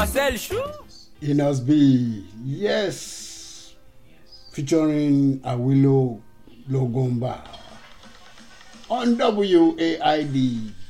Marcel Chou. Inas B, yes, featuring Awilo Logomba on WAID